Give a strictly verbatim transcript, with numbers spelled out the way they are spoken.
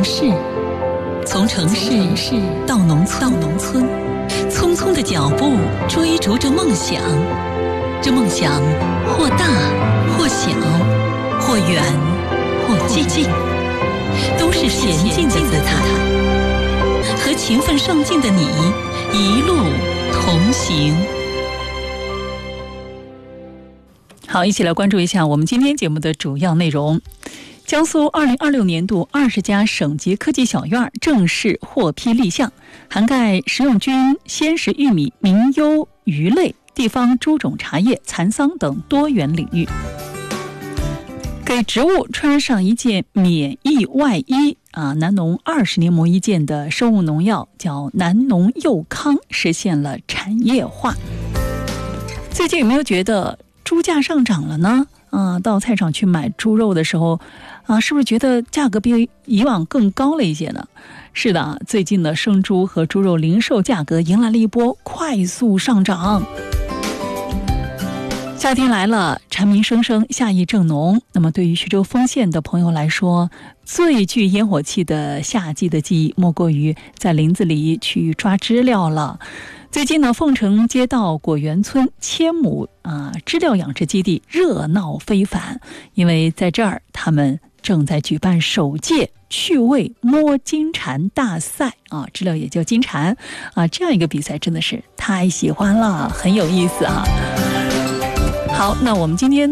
城市，从城市到农村，到农村，匆匆的脚步追逐着梦想，这梦想或大或小，或远或近，都是前进的姿态。和勤奋上进的你一路同行。好，一起来关注一下我们今天节目的主要内容。江苏二零二六年度二十家省级科技小院正式获批立项，涵盖食用菌、鲜食玉米、名优鱼类、地方猪种茶叶、蚕桑等多元领域。给植物穿上一件免疫外衣啊，南农二十年磨一剑的生物农药叫南农佑康实现了产业化。最近有没有觉得猪价上涨了呢？啊，到菜场去买猪肉的时候啊，是不是觉得价格比以往更高了一些呢？是的，最近的生猪和猪肉零售价格迎来了一波快速上涨。夏天来了，蝉鸣声声，夏意正浓。那么对于徐州丰县的朋友来说，最具烟火气的夏季的记忆莫过于在林子里去抓知了了。最近呢，凤城街道果园村千亩啊知了养殖基地热闹非凡，因为在这儿他们正在举办首届趣味摸金蝉大赛啊，知了也叫金蝉啊，这样一个比赛真的是太喜欢了，很有意思啊。好，那我们今天